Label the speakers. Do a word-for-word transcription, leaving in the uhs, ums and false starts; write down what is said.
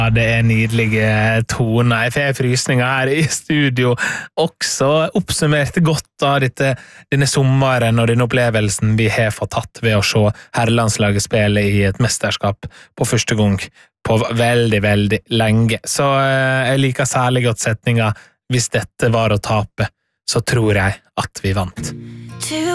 Speaker 1: Ja, det er nydelige toner. Jeg får frysninger her i studio. Også oppsummert godt av dette, denne sommeren og denne opplevelsen vi har fått tatt ved å se herrelandslaget spille i et mesterskap på første gang på veldig, veldig lenge. Så jeg liker særlig godt setninga. Hvis dette var å tape, så tror jeg at vi vant.